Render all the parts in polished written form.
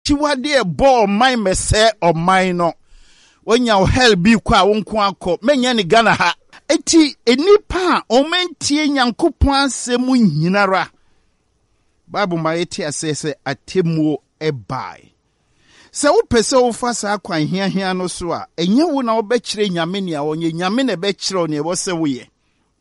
akyiwade ball my mese or mine when you hell be kwa wonko akọ menya ni Ghana ha eti enipa omentie Nyankopon asemu nyinara Bible ma eti asese atemuo ebai se wo pese wo fa sa kwan hia no so a enye wo na wo be kire nyame ne a wonye nyame na be kire ne wo se wo ye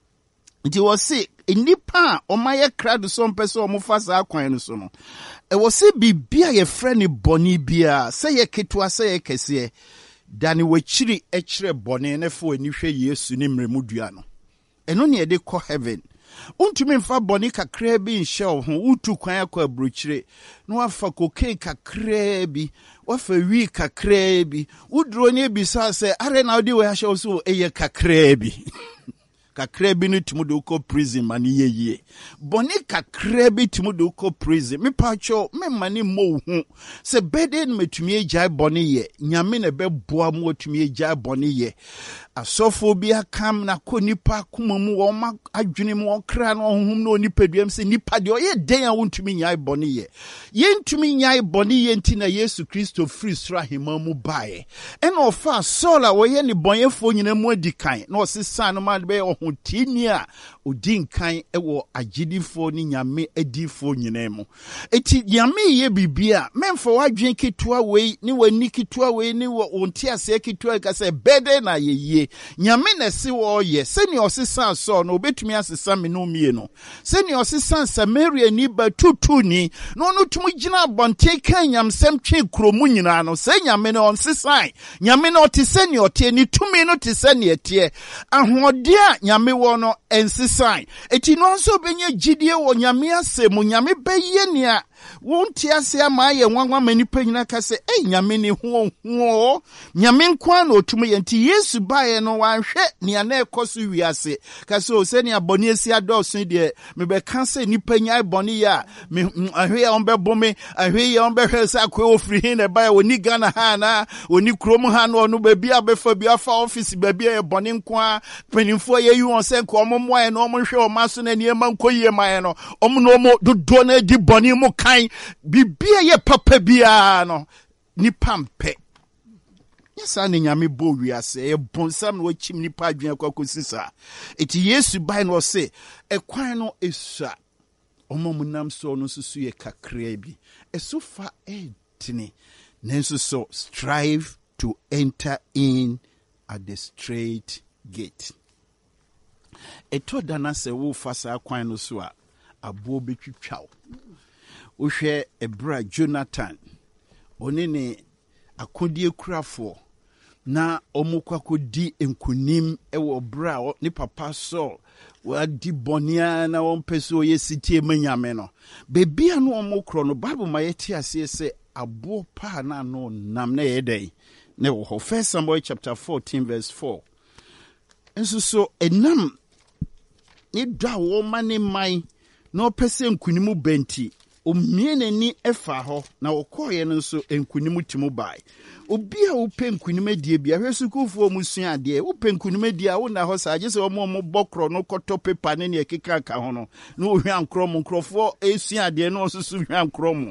nti wo se enipa omaye krado so mpese o mo fa sa kwan no so no e wo se bibia ye frɛ boni bia se ye ketua se ye kese dani wachiri echire boni ne fo ani hwɛ Yesu ne mremudua no eno ne de kɔ heaven untumi mfa boni kakra bi nhyɛ wo ho utu kwan akɔ abrochire no wafa koke kakra bi wafa wi kakra bi uduro ne bi sa sɛ are na odi we ahyɛ wo so eye kakra bi kakra bi no timo do ko prison mani yeye boni kakra bi timo do ko prison me pacho me mani mo hu se bede no metumi agya boni ye nyame na be boa mo tumi agya boni ye asofo bi akam na ko nipa kuma mu wo ma adwene mu okra no honhum na onipaduam se nipa de oye den a wontumi nyai boni ye yentumi nyai boni ye nti na Yesu Kristo free sra hema mu bae ena ofa sola wo ye ne bonyefo nyina mu adikan na osesa no ma be tini a odinkan ewo agidifo ni nyame adifo nyina mu eti nyame ye bibia memfo wadwen ketua wei ni wani ketua wei ni wonti ase ketua ka se bede na yeye nyame na se wo ye seni osesa so no obetumi asesa me no mie no seni osesa Samaria ni batutu ni no no tumu gina bonte kan nyamsem twe kromu nyina no se nyame no onsesan nyame no te seni ote ni tumi no te seni etie ahode a nyame wono ensisan eti no nso benye gidie wo nyame asemu nyame beye nia wonti ase ama ye nwanwa manipa nyina ka se nyame ni ho nyame nkwa na otumu ye nti Yesu bae no wanhwe nia na ekoso wiase ka se o se nia boni esi adoso de me be ka se nipa nya boni ya me ahwe ya ombe bome ahwe ya ombe hwese akwa ofri hin na bae oni Ghana ha na oni krom ha no no baby abefa bi afa office baby ye boni nkwa penimfo ye yu on se nko omo ye no omo hwe o maso na niema nkoyie mae no omo no omo dodo na di boni mu kan bibia ye papa bia no nipa mpe yesa ne nyame bo wiase e bonsam no chim nipa adwen akokosisa eti Yesu bai no se ekwan no esua omomunam so no susu ye kakra bi esufa etini nenso so strive to enter in at the straight gate eto dana se wo fasa kwan no so a abo betwitwaw uhwe ebra Jonathan onene akodie kurafo na omukwakodi enkunim ewo bra ni papa so wadi bonia na wonpeso ye sitie manyame no bebia no omukro no Bible ma yeti ase se abo pa na no nam na yedai ne wo 1 Samuel chapter 14 verse 4 enso so enam ni dwa wo mane mai no pese nkunimu benti omiene ni efa ho na okoye no so enkunimu timu bai obi a wope nkunim adie bia hwesukufo musua ade wope nkunim adie a wo na ho saje se omo bokro no koto paper ne ne ekeka ka ho no na ohwe ankro mu nkrofo esua ade no osusu hwe ankro mu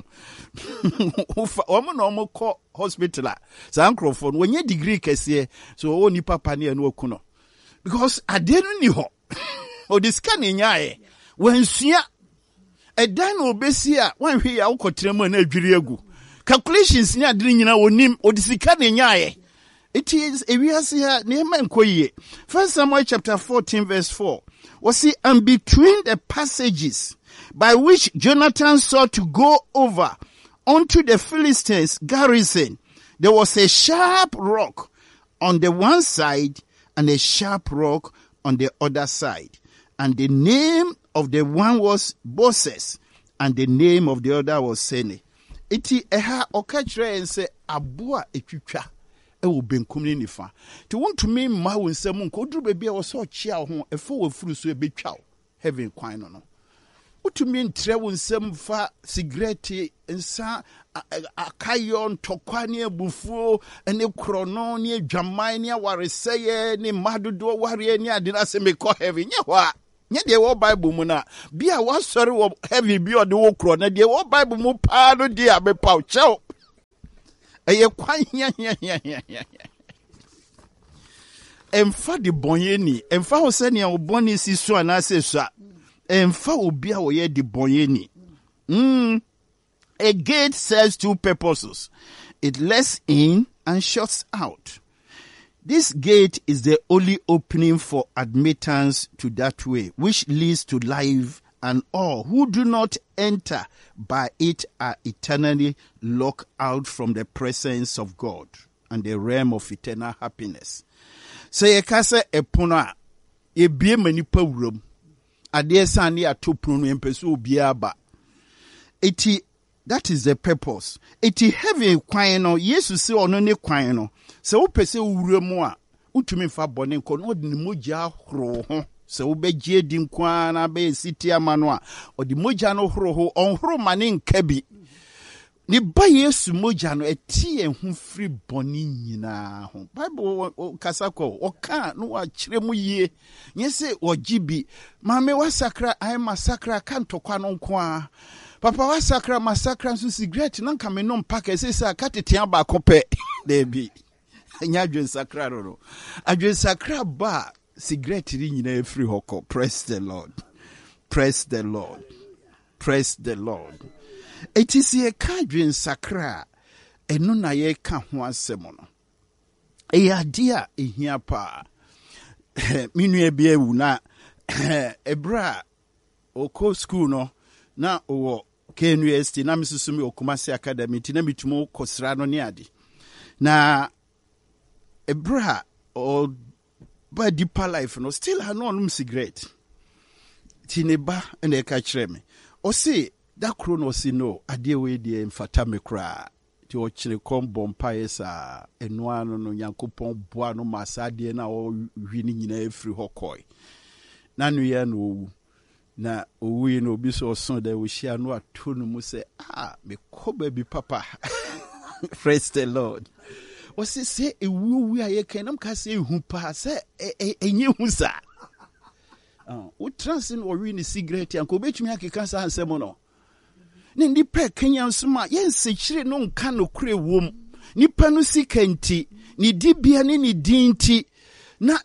omo na omo ko hospital a sa nkrofo no onye degree kese so oni papa ne no okuno because ade no ni ho o diska ne nyaaye wansua edan obesi a wanhwe ya ukotremu na adwiri agu calculations ni adini nyina onim odisika ne nyaaye it is ewiase ha ne ma nkoyie 1 Samuel chapter 14 verse 4 was see and between the passages by which Jonathan sought to go over onto the Philistines garrison there was a sharp rock on the one side and a sharp rock on the other side, and the name of the one was Boses, and the name of the other was Sene. Iti eha okachre ense abua etwitwa ewo benkum ni nifa. Ti wontumi ma wo nsam nko duru bebia wo so chia ho efo wo furu so ebetwa heaven kwan no. Utumi ntre wo nsam fa cigarette nsa akayo ntokwa ne abufuo ene krono ne adwaman ne awareseye ne madodo ware ne adina se mekọ heaven nye ho a nye de wo Bible mu na bia wa sori wo heaven bi ode wo kro na de wo Bible mu pa no de abepaw chew Eye kwan ya. Emfa de bonye ni. Emfa ho se ne oboni si so anase so. Emfa obi a wo ye de bonye ni. A gate serves two purposes. It lets in and shuts out. This gate is the only opening for admittance to that way, which leads to life, and all who do not enter by it are eternally locked out from the presence of God and the realm of eternal happiness. So ye kase epono a ye bie manipa wuram ade san ya topro no empeso obi aba. Eti that is the purpose. Eti heaven kwan no Jesus se ono ne kwan no. Se wo pese wuram a utumi fa bone nko no de mogya horo ho. Se wo begye di nkwa na be siti amano a odi mogya no horo ho onhoro mane nka bi. Ni ba Yesu mogya no eti ehun free boni nyina ho. Bible kasako oka no wa kire mu yie. Nyese ogibi mame wasakra ai masakra kantokwa no nko a. Papa wasakra masakra nso cigarette na nka me no mpaka sesa katetea ba kope debi. Nya adwen sakra ro. Adwen sakra ba cigarette ri nyina free hoko. Praise the Lord. Praise the Lord. Praise the Lord. It is a kadwin sakra eno na ye ka ho asem no. E adia ehia pa. Minu e bia wu na ebra oko school no na owo KNUST na misusumi Okumasi Academy ti na mitumo kosra no ne ade. Na ebra o ba deeper life no still ha no onum cigarette. Ti ne ba na e ka kire me. O say that chrono si no ade we de mfata me kra ti o kire kom bompa yesa eno ano no Nyankopon boa no masade na o hwi ni nyina efri hokoi na nu ye no owu na owu ye no obi so son da we shia no ato no mu se me ko ba bi papa. Praise the Lord. O se ewu a ye kan nam ka se ehu pa se enye hu sa o transin o wi ni cigarette an ko betumi akeka sa ansem no ne nipa Kenya nsoma yensekire no nka no kure wom nipa no sikanti ni dibia ne ni dinti na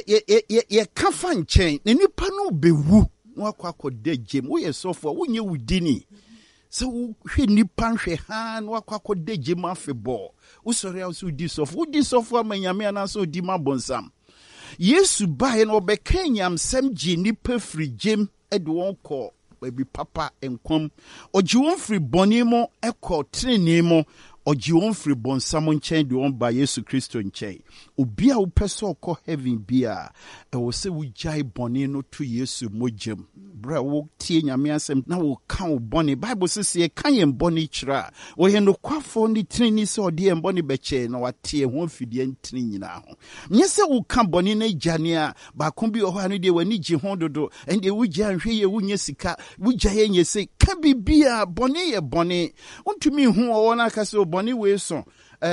ye kafa nchen ne nipa no bewu no akwakoda gem wo ye sofo wo nye wudini se wo hwe nipa hwe ha no akwakoda gem afebo wo sori aso di sofo amanyame anaso di mabonsam Yesu bae no be Kenya msem ji nipa firi gem ede won ko baby papa enkom oji won free boni mo ekọ treni mo oji won free bonsam nchen de won ba Yesu Kristo nchen obi a wo pese okọ heaven bia e wo se wo jai boni no to Yesu mojem bra wo tie nyame asem na wo kan wo boni Bible se kan yen boni kira wo ye no kwafo ni treni se ode yen boni beche na watie ho fidie ntini nyina ho nye se wo kan boni na jane a ba kon bi o ho anu de wani ji ho dodo ende wo gya hwe ye wo nya sika wo gya ye nye se ka bibia boni ye boni untumi hu wo na ka se boni we so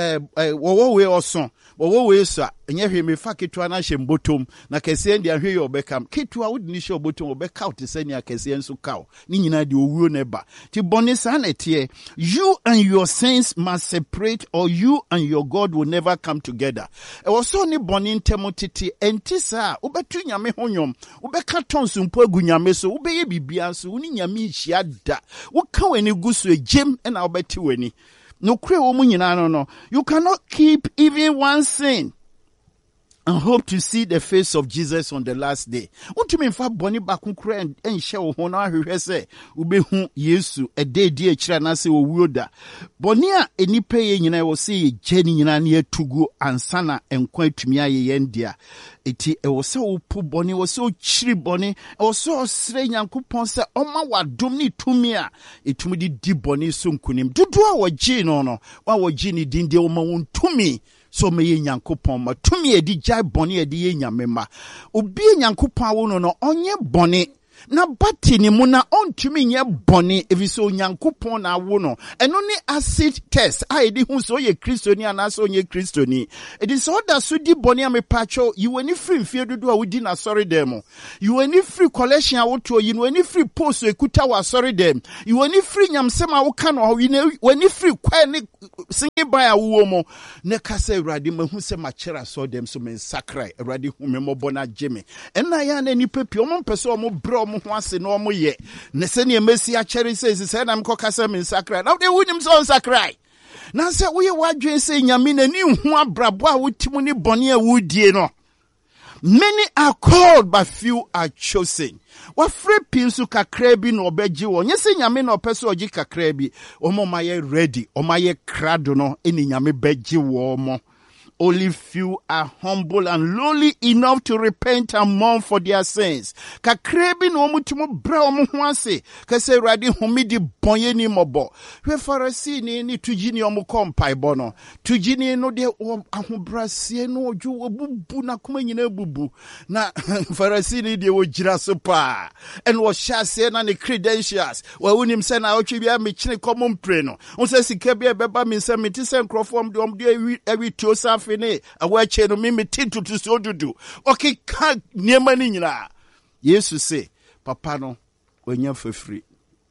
wo we oso wo we so enye hwe me fa ketwa na hye mbotom na kese ndi ahwe ye obekam ketwa wo di ni hye obotom obeka out sani akese enso kaw ni nyina de owuo ne ba ti boni sa na tie you and your sins must separate or you and your God will never come together e wo so ni boni ntemo tete enti sa obetu nyame honyom obeka tonso mpo agu nyame so obeye bibia so ni nyame hia da wo ka weni guso egem na obeti weni no kre wo mu nyina no you cannot keep even one sin and hope to see the face of Jesus on the last day. Untumi mfa boni bakunkura enhye wo ho na ahwehwe se ubehu Yesu ededi akira na se owuo da. Boni a enipa ye nyina wo se ye geni nyina na etugu ansana enkwa atumi aye yendia. Eti wo se opu boni wo se ochiri boni wo se osre Nyankopon se oma wadom ni tumi a etumi di boni so nkunim. Dodo a wo gi no wa wo gi ni dinde wo ma won tumi so me ye Nyankopon ma tumi edi jai boni edi ye nyame ma obi Nyankopon awo no onye boni Na bati ni mu na ontumi nye boni eviso onyankopon na awo no. Eno ni acid test. Edi hu so ye Kristoni anaso nye Kristoni. It is all that so di boni ame pacho. You any free mfie dudu a wudi na sorry demo. You any free collection a woto. You any free post ekuta wa sorry dem. You any free nyamsema wakano. You any free kweni singi baya uomo. Ne kase Awurade mehu se machera so dem so men sakrai. Awurade hu me mobona jeme. Ena ya ne nipa pi omo mpese omo bro omo ho ase no omo ye. Ne se ne emesi a chere se na mko kasa men sakrai. Na de wunim so sakrai. Na se wo ye wadwen se nyame na ni hu abrabo a wotimu ni bone a wudie no. Many are called, but few are chosen. What free pinsu kakrebi no obeji wo. Nyese nyame no peso oji kakrebi. Omo maye ready. Omaye krado no. Eni nyame beji wo omo. Only few are humble and lowly enough to repent and mourn for their sins. Kakrebi no mutumu bra omu huase. Kase radi humidi bonye ni mobo. We farasi ni tujini omu kompa ibono. Tujini no de ahubrasiye no oju obubu na kuma nyine bubu. Na farasi ni de ojira sopa. And was shase na ni credentials. Wa unim se na ochibia michine komo mpreno. Unse sikebia beba minse mitise nkrofom de omde ewi tiosa fene awache no mimi tintu to so dudu. Okay, ka niema ni nyina. Yesu say, papa no onya free.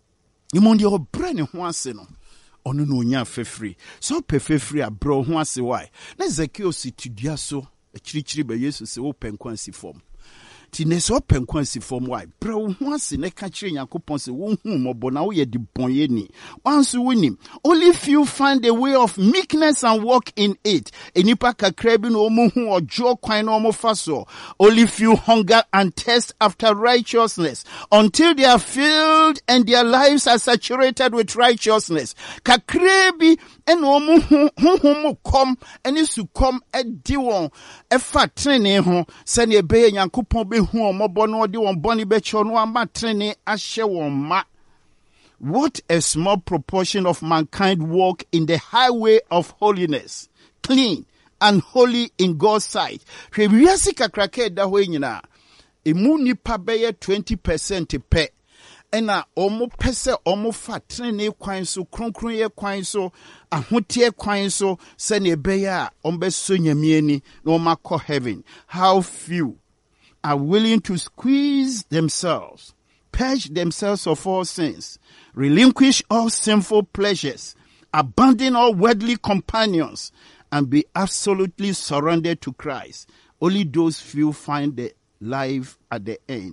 Imondi o brane ho ase no. Ono no onya free. So pe free abro ho ase why. Na Zekio si tudua so akirichiri ba Yesu say wo penkwansi form. Ti neso penkwansi form why. Bro ho ase ne ka kire Yakobon say wo hu mobo na wo ye di bonye ni. Wansu winim. Only if you find a way of meekness and walk in it. Enipa kakrebi no omo hu ojo kwan no omo faso. Only if you hunger and thirst after righteousness until they are filled and their lives are saturated with righteousness. Kakrebi en omo hu kom eni su kom edi won efa trene ho se ne be Yakobon be hu omobo no odi won boni be cho no ama trene ahye won ma. What a small proportion of mankind walk in the highway of holiness, clean and holy in God's sight. Hwewiase kakrake da ho nyina. Emu nipa beye 20% pe. Ena omo pese omo fa trene kwan so kronkron ye kwan so ahotie kwan so se ne beye a ombe so nyame ani na omakọ heaven. How few are willing to squeeze themselves, purge themselves of all sins, relinquish all sinful pleasures, abandon all worldly companions, and be absolutely surrendered to Christ. Only those few find the life at the end.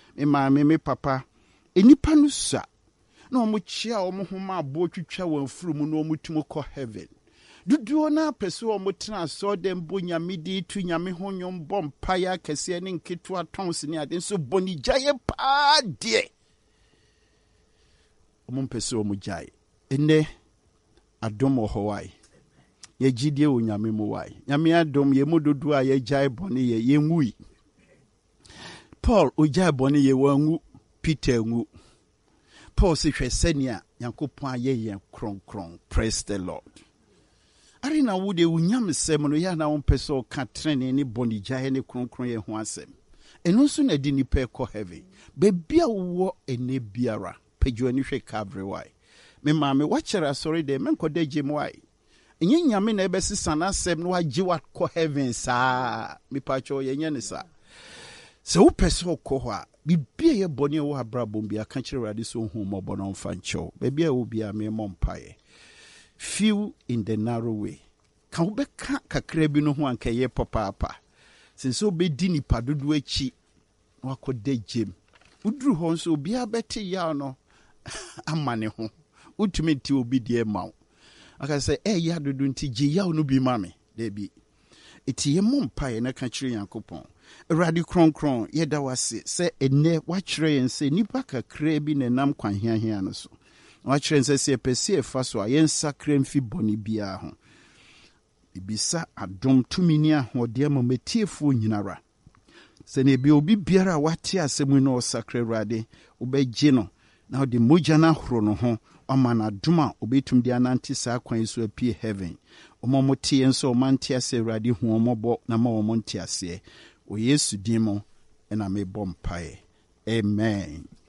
Me papa, enipa no sa na omo chia omo homa abo twitwa wan furu na omo tumo kọ heaven. Duduo na pese omo tena so dem bo nyame di tu nyame honyom bom paya kese ne nketu atons ne ade so boni jaye pa de. Omo pese omo jaye. Ene adom ohowai. Ye gidie o nyame mo wai. Nyame adom ye mododu a ye jaye boni ye nwui. Paul o jaye boni ye wangu, Peter ngu. Paul se hwesenia Yakobon aye ye kronkron. Praise the Lord. Arina wude unyam sem no ya na won peso ka trene ni boni jaye ne kronkron ye ho asem. Eno so na di nipa ko heaven. Be bia wo ene biara pedwo ni hwe Calvary why. Me ma me wachere sorry de men koda gem why. Enye nyame na ebesisa na asem no agi wat ko heaven sa. Me pa cho ye nya ne sa. Se wo peso ko ho a bibia ye boni wo abrabom bia ka kire rade so hu mobo no mfa ncho. Be bia wo bia me mompae. Few in the narrow way. Ka wo beka kakra bi no ho anka ye papa. Since obe di nipa dodo achi wakoda gem. Udru ho nso bia beti ya no amane ho. Utumi ti obi die mawo. Aka say ya dodo nti gi ya no bi mame. There be. Iti ye mompae na ka kire Yakobon. Awurade kronkron ye da wase se ene wa kire yen se nipa kakra bi ne nam kwan hia no so. Wachere nse se pese efa so a yensakra mfi boni bia ho. Ibisa adom tumini ahode amametiefo nyinara. Se ne bi obi biara wate asemu no osakra Awurade obegye no na ode mogya na horo no ho amana adom a obetum dia nanti sa kwan so apie heaven. Omomote enso omanti ase Awurade hu omobo na ma omonti ase. O Yesu dimo ena me bompae. Amen.